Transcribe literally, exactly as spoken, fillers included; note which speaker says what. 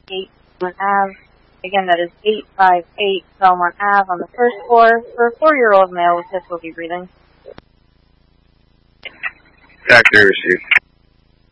Speaker 1: eight Belmont Ave. Again, that is eight five eight Belmont Ave on the first floor for a four-year-old male with difficulty breathing.
Speaker 2: Factory received.